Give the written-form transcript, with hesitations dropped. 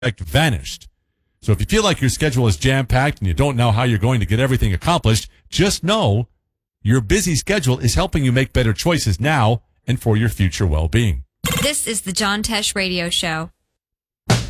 vanished. So if you feel like your schedule is jam-packed and you don't know how you're going to get everything accomplished, just know your busy schedule is helping you make better choices now and for your future well-being. This is the John Tesh Radio Show.